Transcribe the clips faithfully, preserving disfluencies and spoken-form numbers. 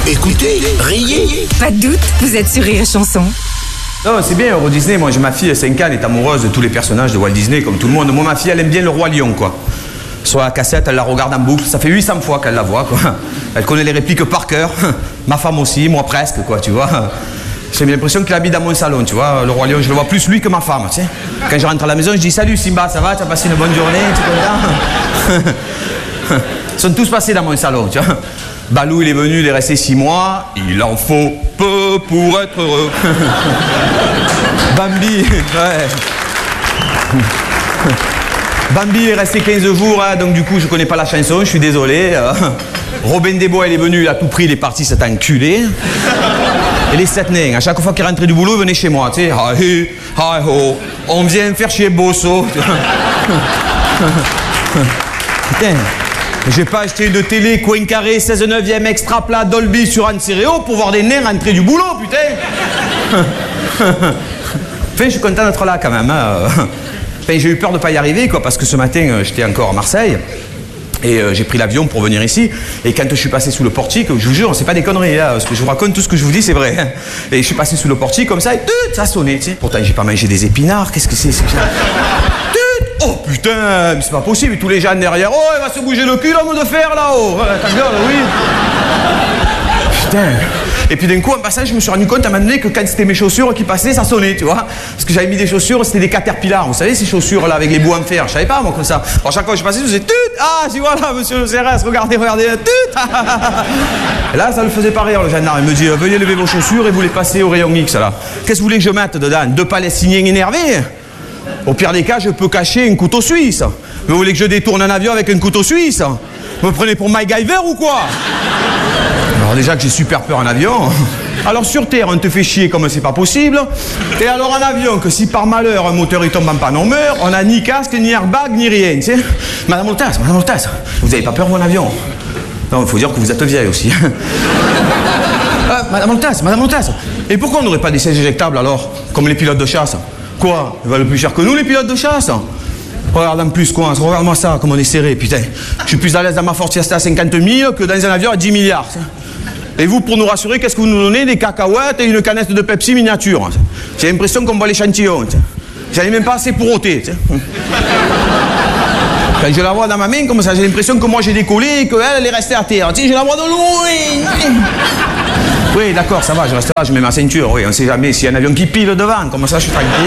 Écoutez, riez. Pas de doute, vous êtes sur Rire et Chanson. Non, c'est bien, Euro Disney. Moi, j'ai ma fille, cinq ans, elle est amoureuse de tous les personnages de Walt Disney, comme tout le monde. Moi, ma fille, elle aime bien le Roi Lion, quoi. Sur la cassette, elle la regarde en boucle. Ça fait huit cents fois qu'elle la voit, quoi. Elle connaît les répliques par cœur. Ma femme aussi, moi presque, quoi, tu vois. J'ai l'impression qu'il habite dans mon salon, tu vois. Le Roi Lion, je le vois plus lui que ma femme, tu sais. Quand je rentre à la maison, je dis salut Simba, ça va, tu as passé une bonne journée, tu es content? Ils sont tous passés dans mon salon, tu vois. Balou, il est venu, il est resté six mois. Il en faut peu pour être heureux. Bambi, ouais. Bambi est resté quinze jours, hein, donc du coup, je connais pas la chanson, je suis désolé. Euh, Robin des Bois, il est venu, il a tout pris, il est parti, c'est enculé. Et les sept nains, à chaque fois qu'ils rentraient du boulot, ils venaient chez moi, tu sais. Hi, hi, ho, on vient faire chier Bosso. Putain, j'ai pas acheté de télé coin carré seize neuvième extra plat Dolby sur un stéréo pour voir des nains rentrer du boulot, putain. Enfin, je suis content d'être là quand même. Hein. Enfin, j'ai eu peur de pas y arriver, quoi, parce que ce matin, euh, j'étais encore à Marseille. Et euh, j'ai pris l'avion pour venir ici. Et quand je suis passé sous le portique, je vous jure, c'est pas des conneries, hein, ce que je vous raconte, tout ce que je vous dis, c'est vrai. Hein. Et je suis passé sous le portique comme ça, et tout, ça sonnait, tu sais. Pourtant, j'ai pas mangé des épinards, qu'est-ce que c'est, c'est ça? Oh putain, mais c'est pas possible, tous les gens derrière, oh, il va se bouger le cul, l'homme de fer là-haut. Ta gueule, oui. Putain. Et puis d'un coup, en passant, je me suis rendu compte à un moment donné que quand c'était mes chaussures qui passaient, ça sonnait, tu vois. Parce que j'avais mis des chaussures, c'était des Caterpillar. Vous savez, ces chaussures-là avec les bouts en fer. Je savais pas, moi, comme ça. Alors, chaque fois que je passais, je faisais tut. Ah, si voilà, monsieur le C R S, regardez, regardez, tut. Et là, ça le faisait pas rire, le gendarme. Il me dit, veuillez lever vos chaussures et vous les passez au rayon X, là. Qu'est-ce que vous voulez que je mette dedans? Deux Palestiniens énervés? Au pire des cas, je peux cacher un couteau suisse. Mais vous voulez que je détourne un avion avec un couteau suisse? Vous me prenez pour MacGyver ou quoi? Alors déjà que j'ai super peur en avion. Alors sur Terre, on te fait chier comme c'est pas possible. Et alors en avion, que si par malheur un moteur il tombe en panne, on meurt, on a ni casque, ni airbag, ni rien, tu sais. Madame Otas, Madame Otas, vous avez pas peur mon avion? Non, il faut dire que vous êtes vieille aussi. euh, Madame Otas, Madame Otas, et pourquoi on n'aurait pas des sièges éjectables alors? Comme les pilotes de chasse? Quoi? Ils valent plus cher que nous les pilotes de chasse? Regarde en plus quoi, regarde-moi ça, comme on est serré, putain. Je suis plus à l'aise dans ma Ford Fiesta à cinquante mille que dans un avion à dix milliards. Et vous, pour nous rassurer, qu'est-ce que vous nous donnez? Des cacahuètes et une canette de Pepsi miniature. J'ai l'impression qu'on voit l'échantillon. J'en ai même pas assez pour ôter. Quand je la vois dans ma main, comme ça, j'ai l'impression que moi j'ai décollé et qu'elle, elle est restée à terre. Tu sais, je la vois de loin. Oui, d'accord, ça va, je reste là, je mets ma ceinture. Oui, on sait jamais s'il y a un avion qui pile devant. Comme ça, je suis tranquille.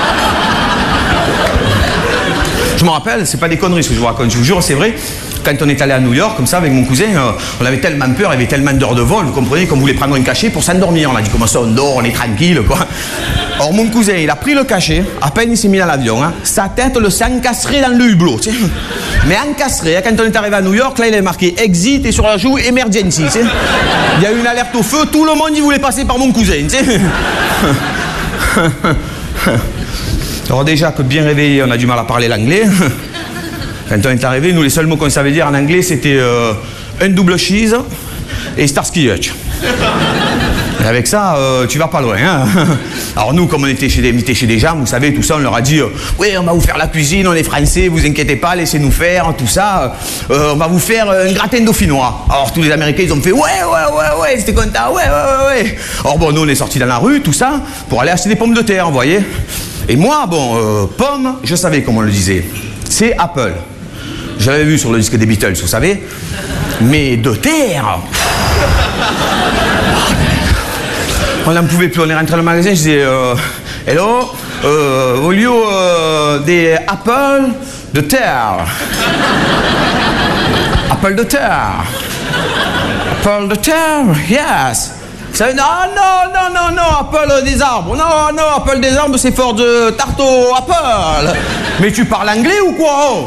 Je me rappelle, c'est pas des conneries ce que je vous raconte, je vous jure, c'est vrai. Quand on est allé à New York, comme ça, avec mon cousin, euh, on avait tellement peur, il y avait tellement d'heures de vol, vous comprenez, qu'on voulait prendre un cachet pour s'endormir. On a dit, comment ça, on dort, on est tranquille, quoi. Alors, mon cousin, il a pris le cachet, à peine il s'est mis dans l'avion, hein, sa tête, le sang encastré dans le hublot, tu sais. Mais encastré, hein, quand on est arrivé à New York, là, il avait marqué exit et sur la joue emergency, tu sais. Il y a eu une alerte au feu, tout le monde, il voulait passer par mon cousin, tu sais. Alors, déjà que bien réveillé, on a du mal à parler l'anglais. Quand on est arrivé, nous, les seuls mots qu'on savait dire en anglais, c'était euh, un double cheese et Starsky Hutch. Et avec ça, euh, tu vas pas loin. Hein. Alors nous, comme on était chez des, était chez des gens, vous savez, tout ça, on leur a dit euh, oui, on va vous faire la cuisine, on est français, vous inquiétez pas, laissez-nous faire, tout ça. Euh, on va vous faire un gratin dauphinois. Alors tous les Américains, ils ont fait ouais, ouais, ouais, ouais, c'était content, ouais, ouais, ouais, ouais. Alors bon, nous, on est sortis dans la rue, tout ça, pour aller acheter des pommes de terre, vous voyez. Et moi, bon, euh, pommes, je savais comment on le disait. C'est Apple. Je l'avais vu sur le disque des Beatles, vous savez. Mais de terre. On n'en pouvait plus. On est rentré dans le magasin, je disais euh, hello, euh, au lieu euh, des Apple de terre. Apple de terre. Apple de terre, yes. Ça, non, non, non, non, non, Apple des arbres. Non, non, Apple des arbres, c'est fort de tarte au Apple. Mais tu parles anglais ou quoi? Oh.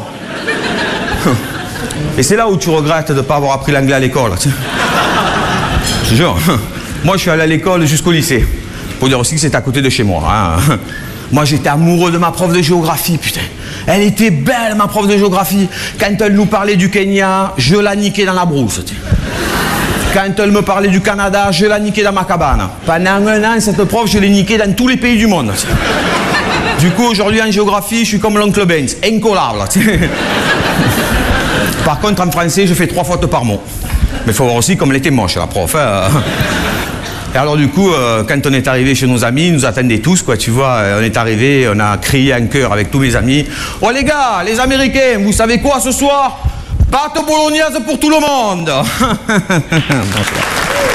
Et c'est là où tu regrettes de ne pas avoir appris l'anglais à l'école. Je te jure. Moi, je suis allé à l'école jusqu'au lycée. Pour dire aussi que c'était à côté de chez moi. Hein. Moi, j'étais amoureux de ma prof de géographie, putain. Elle était belle, ma prof de géographie. Quand elle nous parlait du Kenya, je la niquais dans la brousse. T'sais. Quand elle me parlait du Canada, je la niquais dans ma cabane. Pendant un an, cette prof, je l'ai niquée dans tous les pays du monde. T'sais. Du coup, aujourd'hui, en géographie, je suis comme l'oncle Benz, incollable. Par contre, en français, je fais trois fautes par mot. Mais il faut voir aussi comme elle était moche, la prof. Hein. Et alors du coup, euh, quand on est arrivé chez nos amis, ils nous attendaient tous, quoi, tu vois. On est arrivé, on a crié en chœur avec tous mes amis. Oh les gars, les Américains, vous savez quoi ce soir? Pâte bolognaise pour tout le monde. Bonsoir.